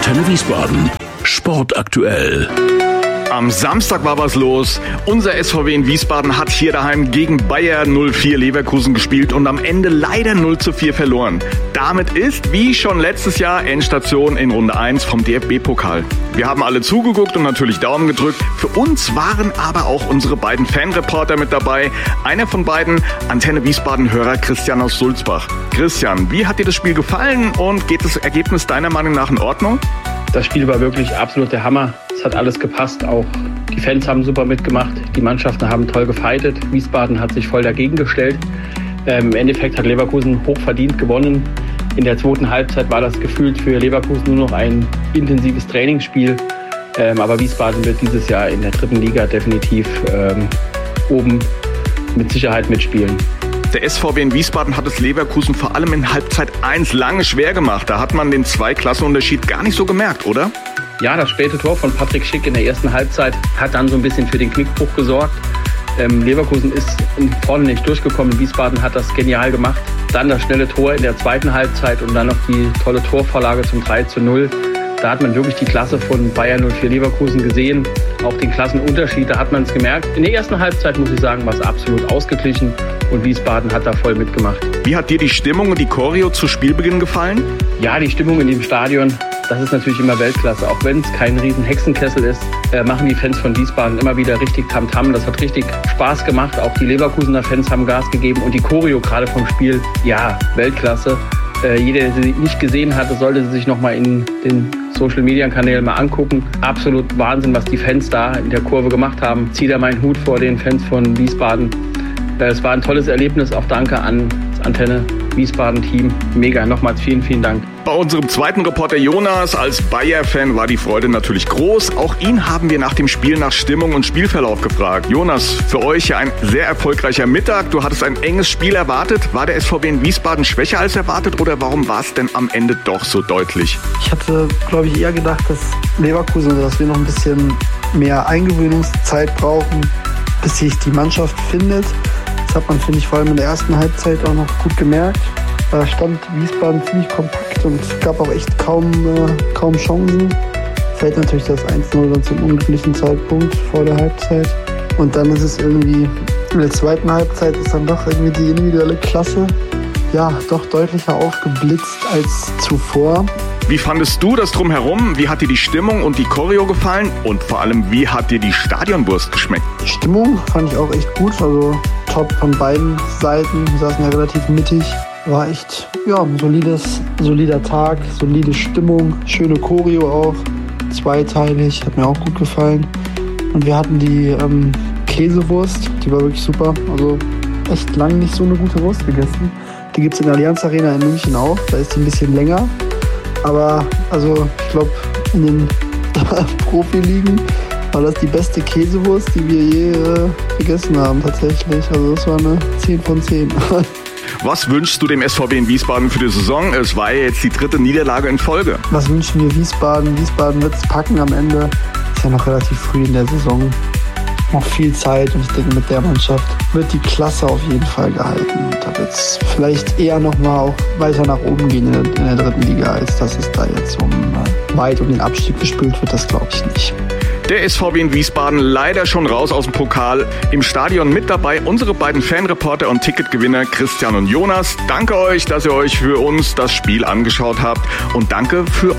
Antenne Wiesbaden. Sport aktuell. Am Samstag war was los. Unser SVW in Wiesbaden hat hier daheim gegen Bayer 04 Leverkusen gespielt und am Ende leider 0:4 verloren. Damit ist, wie schon letztes Jahr, Endstation in Runde 1 vom DFB-Pokal. Wir haben alle zugeguckt und natürlich Daumen gedrückt. Für uns waren aber auch unsere beiden Fanreporter mit dabei. Einer von beiden, Antenne Wiesbaden-Hörer Christian aus Sulzbach. Christian, wie hat dir das Spiel gefallen und geht das Ergebnis deiner Meinung nach in Ordnung? Das Spiel war wirklich absolut der Hammer. Es hat alles gepasst. Auch die Fans haben super mitgemacht. Die Mannschaften haben toll gefightet. Wiesbaden hat sich voll dagegen gestellt. Im Endeffekt hat Leverkusen hochverdient gewonnen. In der zweiten Halbzeit war das gefühlt für Leverkusen nur noch ein intensives Trainingsspiel. Aber Wiesbaden wird dieses Jahr in der dritten Liga definitiv oben mit Sicherheit mitspielen. Der SVW in Wiesbaden hat es Leverkusen vor allem in Halbzeit 1 lange schwer gemacht. Da hat man den Zweiklassenunterschied gar nicht so gemerkt, oder? Ja, das späte Tor von Patrick Schick in der ersten Halbzeit hat dann so ein bisschen für den Knickbruch gesorgt. Leverkusen ist vorne nicht durchgekommen. Wiesbaden hat das genial gemacht. Dann das schnelle Tor in der zweiten Halbzeit und dann noch die tolle Torvorlage zum 3:0. Da hat man wirklich die Klasse von Bayer 04 Leverkusen gesehen. Auch den Klassenunterschied, da hat man es gemerkt. In der ersten Halbzeit, muss ich sagen, war es absolut ausgeglichen und Wiesbaden hat da voll mitgemacht. Wie hat dir die Stimmung und die Choreo zu Spielbeginn gefallen? Ja, die Stimmung in dem Stadion, das ist natürlich immer Weltklasse. Auch wenn es kein riesen Hexenkessel ist, machen die Fans von Wiesbaden immer wieder richtig Tamtam. Das hat richtig Spaß gemacht. Auch die Leverkusener Fans haben Gas gegeben. Und die Choreo gerade vom Spiel, ja, Weltklasse. Jeder, der sie nicht gesehen hatte, sollte sie sich nochmal in den Social-Media-Kanälen mal angucken. Absolut Wahnsinn, was die Fans da in der Kurve gemacht haben. Ziehe da meinen Hut vor den Fans von Wiesbaden. Es war ein tolles Erlebnis. Auch danke an das Antenne Wiesbaden-Team. Mega, nochmals vielen, vielen Dank. Bei unserem zweiten Reporter Jonas als Bayer-Fan war die Freude natürlich groß. Auch ihn haben wir nach dem Spiel nach Stimmung und Spielverlauf gefragt. Jonas, für euch ja ein sehr erfolgreicher Mittag. Du hattest ein enges Spiel erwartet. War der SVW in Wiesbaden schwächer als erwartet oder warum war es denn am Ende doch so deutlich? Ich hatte, glaube ich, eher gedacht, dass Leverkusen, dass wir noch ein bisschen mehr Eingewöhnungszeit brauchen, bis sich die Mannschaft findet. Das hat man, finde ich, vor allem in der ersten Halbzeit auch noch gut gemerkt. Da stand Wiesbaden ziemlich kompakt und es gab auch echt kaum Chancen. Fällt natürlich das 1:0 dann zum unglücklichen Zeitpunkt vor der Halbzeit. Und dann ist es irgendwie, in der zweiten Halbzeit ist dann doch irgendwie die individuelle Klasse ja doch deutlicher aufgeblitzt als zuvor. Wie fandest du das Drumherum? Wie hat dir die Stimmung und die Choreo gefallen? Und vor allem, wie hat dir die Stadionwurst geschmeckt? Die Stimmung fand ich auch echt gut, also top von beiden Seiten. Wir saßen ja relativ mittig. War echt, ja, ein solider Tag, solide Stimmung, schöne Choreo auch, zweiteilig, hat mir auch gut gefallen. Und wir hatten die Käsewurst, die war wirklich super, also echt lange nicht so eine gute Wurst gegessen. Die gibt es in der Allianz Arena in München auch, da ist die ein bisschen länger. Aber also ich glaube, in den Profiligen war das die beste Käsewurst, die wir je gegessen haben tatsächlich. Also das war eine 10 von 10. Was wünschst du dem SVW in Wiesbaden für die Saison? Es war ja jetzt die 3. Niederlage in Folge. Was wünschen wir Wiesbaden? Wiesbaden wird es packen am Ende. Ist ja noch relativ früh in der Saison. Noch viel Zeit und ich denke, mit der Mannschaft wird die Klasse auf jeden Fall gehalten. Und da wird es vielleicht eher nochmal auch weiter nach oben gehen in der dritten Liga, als dass es da jetzt weit um den Abstieg gespielt wird. Das glaube ich nicht. Der SVW in Wiesbaden leider schon raus aus dem Pokal. Im Stadion mit dabei unsere beiden Fanreporter und Ticketgewinner Christian und Jonas. Danke euch, dass ihr euch für uns das Spiel angeschaut habt und danke für